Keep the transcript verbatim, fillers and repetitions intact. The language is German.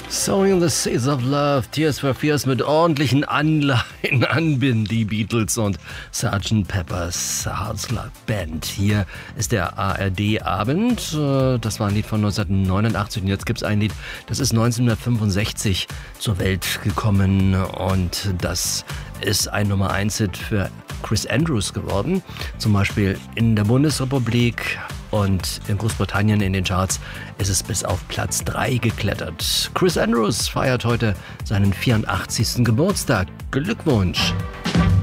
Sowing the Seas of Love, Tears for Fears mit ordentlichen Anleihen an die Beatles und Sergeant Pepper's Lonely Band. Hier ist der A R D-Abend. Das war ein Lied von neunzehnhundertneunundachtzig und jetzt gibt es ein Lied, das ist neunzehnhundertfünfundsechzig zur Welt gekommen und das ist ein Nummer eins Hit für Chris Andrews geworden. Zum Beispiel in der Bundesrepublik und in Großbritannien in den Charts ist es bis auf Platz drei geklettert. Chris Andrews feiert heute seinen vierundachtzigsten Geburtstag. Glückwunsch!